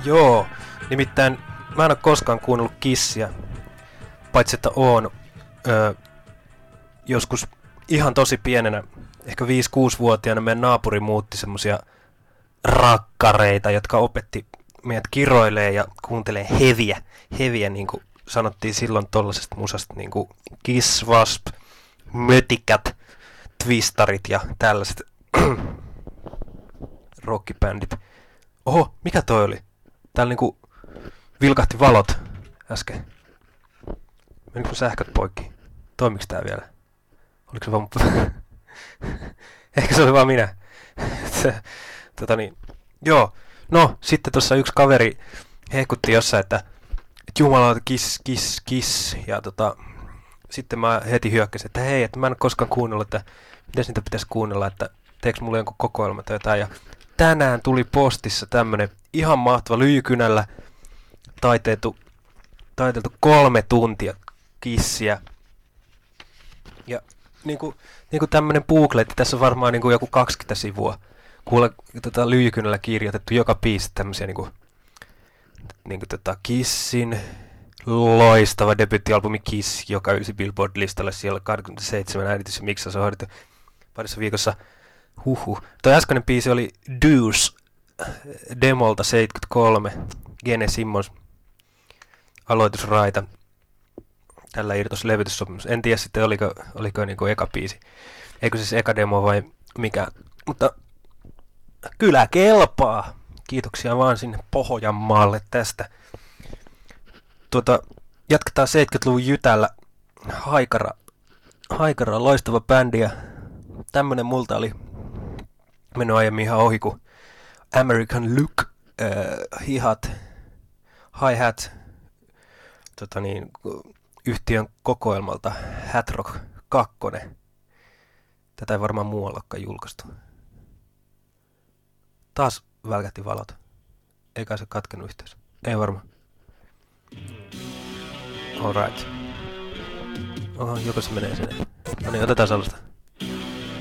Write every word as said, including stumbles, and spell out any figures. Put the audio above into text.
Joo, nimittäin mä en ole koskaan kuunnellut Kissia, paitsi että oon öö, joskus ihan tosi pienenä, ehkä viisi-kuusi-vuotiaana meidän naapuri muutti semmosia rakkareita, jotka opetti meidät kiroilee ja kuuntelee heviä. Heviä niinku sanottiin silloin tollasesta musasta niinku Kiss, Wasp, Mötikät, Twistarit ja tällaiset rockibändit. Oho, mikä toi oli? Täällä niinku vilkahti valot äsken. Menikö sähköt poikki? Toimiks tää vielä? Oliko se vaan... Ehkä se oli vaan minä. tota niin. Joo. No, sitten tuossa yksi kaveri hehkutti jossain, että, että jumalauta, kiss, kiss, kiss. Ja tota, sitten mä heti hyökkäsin, että hei, että mä en ole koskaan kuunnellut, että mitäs niitä pitäisi kuunnella, että teekö mulle jonkun kokoelma tai jotain. Ja tänään tuli postissa tämmönen ihan mahtava lyijykynällä taiteiltu, taiteiltu kolme tuntia Kissiä. Ja niinku, niinku tämmönen bookletti, tässä on varmaan niinku joku kaksikymmentä sivua. Kuule, tota, lyijykynällä kirjoitettu joka biisi tämmösiä niinku, niinku tota Kissin loistava debuuttialbumi Kiss, joka ylsi Billboard-listalle siellä kaksikymmentäseitsemän äänitys- ja miksaus on hoidettu parissa viikossa. Huhhuh. Toi äskeinen biisi oli Deuce demolta seitsemänkymmentäkolme, Gene Simmons aloitusraita. Tällä irtos levytyssopimus. En tiedä sitten oliko, oliko niinku eka biisi. Eikö siis eka demo vai mikä. Mutta kyllä kelpaa. Kiitoksia vaan sinne Pohjanmaalle tästä. Tuota, jatketaan seitsemänkymmentäluvun jytällä. Haikara. Haikara on loistava bändi ja tämmönen multa oli mennyt aiemmin ihan ohi kuin American Look, äh, hihat, hi-hat, tota niin, yhtiön kokoelmalta Hat Rock kaksi. Tätä ei varmaan muuallakaan julkaistu. Taas välkähti valot. Eikä se katkenut yhteys. Ei varmaan. Alright. Oho, joko se menee sinne. No niin, otetaan alusta.